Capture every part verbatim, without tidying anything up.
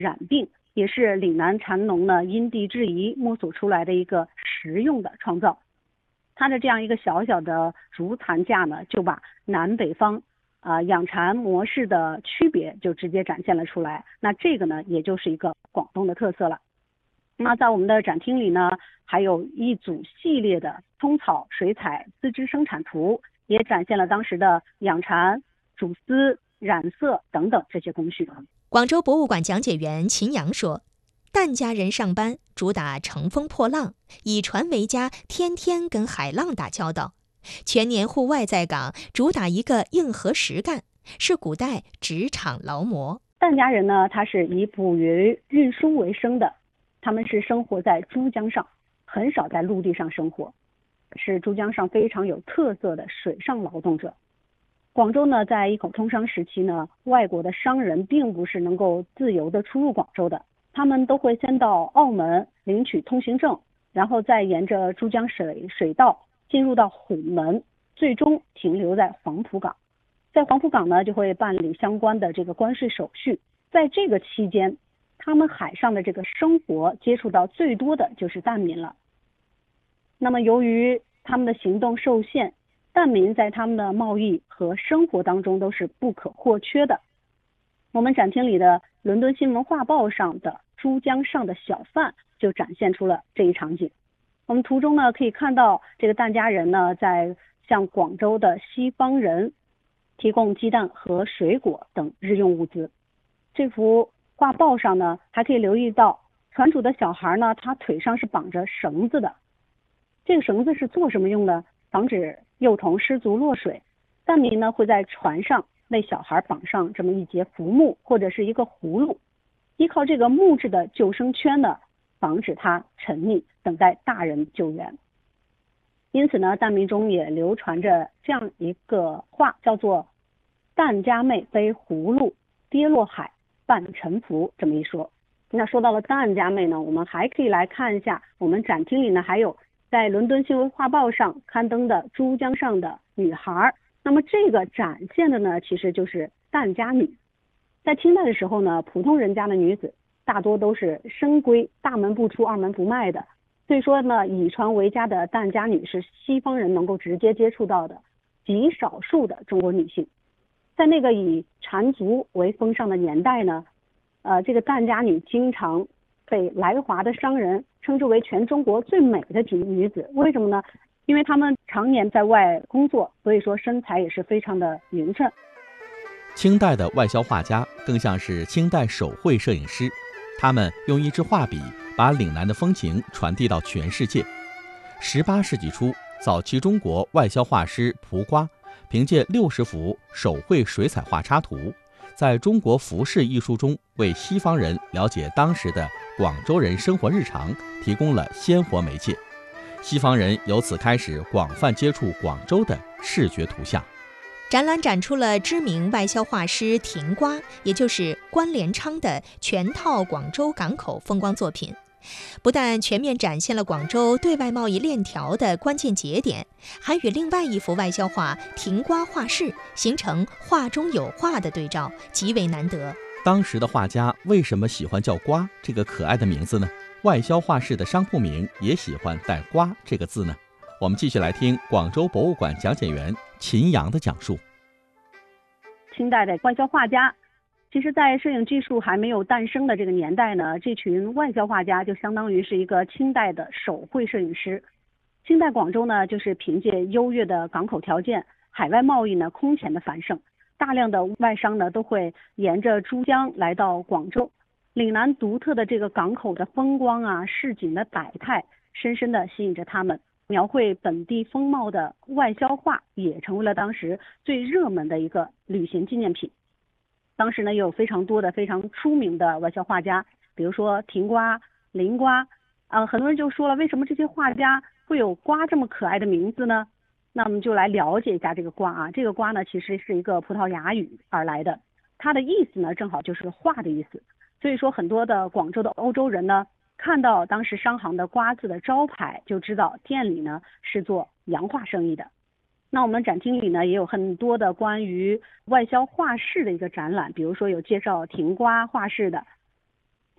染病，也是岭南禅农呢因地制宜摸索出来的一个实用的创造。它的这样一个小小的竹残架呢，就把南北方啊、呃、养蚕模式的区别就直接展现了出来。那这个呢，也就是一个广东的特色了。那在我们的展厅里呢，还有一组系列的通草水彩丝织生产图，也展现了当时的养蚕、主丝、染色等等这些工序。 广州博物馆讲解员秦阳说，疍家人上班主打乘风破浪，以船为家，天天跟海浪打交道，全年户外在岗，主打一个硬核实干，是古代职场劳模。 疍家人呢，他是以捕鱼运输为生的，他们是生活在珠江上，很少在陆地上生活，是珠江上非常有特色的水上劳动者。广州呢，在一口通商时期呢，外国的商人并不是能够自由的出入广州的，他们都会先到澳门领取通行证，然后再沿着珠江水水道进入到虎门，最终停留在黄埔港。在黄埔港呢，就会办理相关的这个关税手续。在这个期间，他们海上的这个生活接触到最多的就是疍民了。那么由于他们的行动受限，疍民在他们的贸易和生活当中都是不可或缺的。我们展厅里的伦敦新闻画报上的珠江上的小贩就展现出了这一场景。我们图中呢可以看到，这个疍家人呢在向广州的西方人提供鸡蛋和水果等日用物资。这幅画报上呢还可以留意到，船主的小孩呢，他腿上是绑着绳子的。这个绳子是做什么用的？防止幼童失足落水。疍民呢会在船上为小孩绑上这么一节浮木或者是一个葫芦，依靠这个木质的救生圈呢，防止他沉溺，等待大人救援。因此呢，疍民中也流传着这样一个话，叫做疍家妹背葫芦跌落海半沉浮，这么一说。那说到了疍家妹呢，我们还可以来看一下，我们展厅里呢还有在伦敦新闻画报上刊登的珠江上的女孩。那么这个展现的呢，其实就是疍家女。在清代的时候呢，普通人家的女子大多都是深闺，大门不出二门不迈的，所以说呢，以船为家的疍家女是西方人能够直接接触到的极少数的中国女性。在那个以缠足为风尚的年代呢，呃，这个疍家女经常被来华的商人称之为全中国最美的女子。为什么呢？因为她们常年在外工作，所以说身材也是非常的匀称。 清代的外销画家更像是清代手绘摄影师，他们用一支画笔把岭南的风情传递到全世界。十八世纪初，早期中国外销画师蒲瓜凭借六十幅手绘水彩画插图，在中国服饰艺术中为西方人了解当时的广州人生活日常提供了鲜活媒介。西方人由此开始广泛接触广州的视觉图像。 展览展出了知名外销画师廷瓜，也就是关连昌的全套广州港口风光作品，不但全面展现了广州对外贸易链条的关键节点，还与另外一幅外销画廷瓜画室形成画中有画的对照，极为难得。 当时的画家为什么喜欢叫瓜这个可爱的名字呢？外销画室的商铺名也喜欢带瓜这个字呢？我们继续来听广州博物馆讲解员秦阳的讲述。 清代的外销画家，其实在摄影技术还没有诞生的这个年代呢，这群外销画家就相当于是一个清代的手绘摄影师。清代广州呢，就是凭借优越的港口条件，海外贸易呢空前的繁盛，大量的外商呢都会沿着珠江来到广州。岭南独特的这个港口的风光啊，市井的百态，深深地吸引着他们。描绘本地风貌的外销画也成为了当时最热门的一个旅行纪念品。当时呢，也有非常多的非常出名的外销画家，比如说廷瓜、林瓜，呃，很多人就说了，为什么这些画家会有瓜这么可爱的名字呢？那我们就来了解一下这个瓜啊。这个瓜呢，其实是一个葡萄牙语而来的，它的意思呢，正好就是画的意思。所以说，很多的广州的欧洲人呢，看到当时商行的瓜字的招牌，就知道店里呢是做洋画生意的。那我们展厅里呢也有很多的关于外销画室的一个展览，比如说有介绍廷瓜画室的，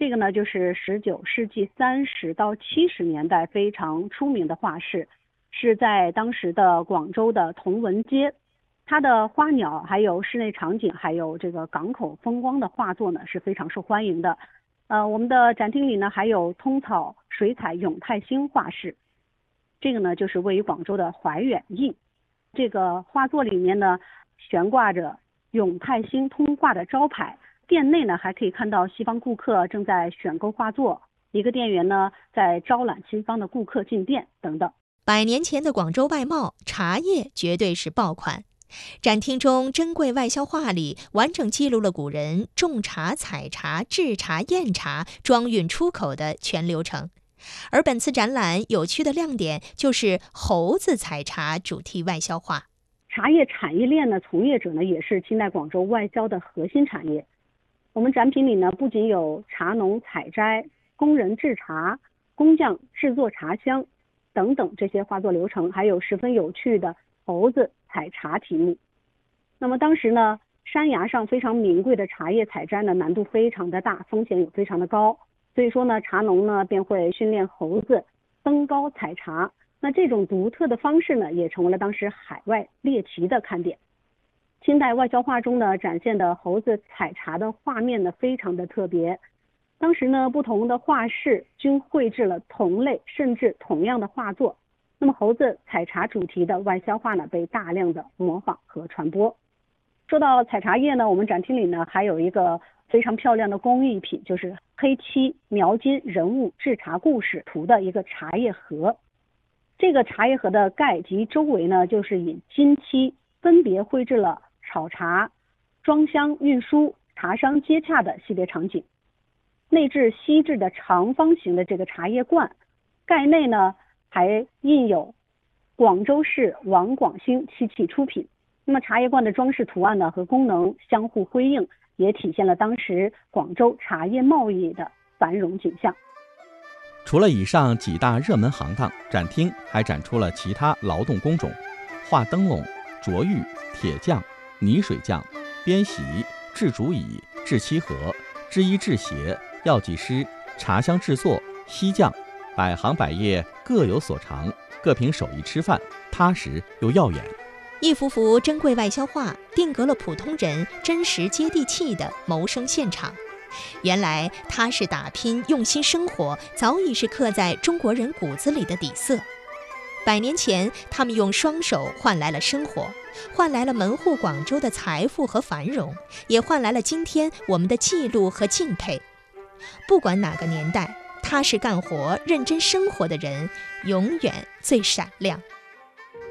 这个呢就是十九世纪三十到七十年代非常出名的画室，是在当时的广州的同文街。它的花鸟还有室内场景还有这个港口风光的画作呢是非常受欢迎的。呃，我们的展厅里呢还有通草水彩永泰兴画室，这个呢就是位于广州的怀远驿。这个画作里面呢悬挂着永泰兴通画的招牌，店内呢还可以看到西方顾客正在选购画作，一个店员呢在招揽西方的顾客进店等等。 百年前的广州外贸茶叶绝对是爆款。展厅中珍贵外销画里完整记录了古人种茶、采茶、制茶、验茶、装运出口的全流程。而本次展览有趣的亮点就是猴子采茶主题外销画。 茶叶产业链呢，从业者呢也是清代广州外销的核心产业。我们展品里呢不仅有茶农采摘、工人制茶、工匠制作茶香等等这些画作流程，还有十分有趣的猴子采茶题目。那么当时呢，山崖上非常名贵的茶叶采摘呢，难度非常的大，风险也非常的高，所以说呢，茶农呢便会训练猴子登高采茶。那这种独特的方式呢，也成为了当时海外猎奇的看点。清代外销画中呢展现的猴子采茶的画面呢，非常的特别。当时呢，不同的画室均绘制了同类甚至同样的画作。那么猴子采茶主题的外销画呢，被大量的模仿和传播。说到采茶叶呢，我们展厅里呢还有一个非常漂亮的工艺品，就是黑漆描金人物制茶故事图的一个茶叶盒。这个茶叶盒的盖及周围呢，就是以金漆分别绘制了炒茶、装箱、运输、茶商接洽的系列场景。内置锡制的长方形的这个茶叶罐，盖内呢还印有广州市王广兴漆器出品。那么茶叶罐的装饰图案呢和功能相互辉映，也体现了当时广州茶叶贸易的繁荣景象。 除了以上几大热门行当，展厅还展出了其他劳动工种：画灯笼、琢玉、铁匠、泥水匠、编席、制竹椅、制漆盒、制衣制鞋、药剂师、茶香制作、锡匠，百行百业各有所长，各凭手艺吃饭，踏实又耀眼。 一幅幅珍贵外销画定格了普通人真实接地气的谋生现场。原来踏实打拼、用心生活，早已是刻在中国人骨子里的底色。百年前，他们用双手换来了生活，换来了门户广州的财富和繁荣，也换来了今天我们的记录和敬佩。不管哪个年代，踏实干活、认真生活的人，永远最闪亮。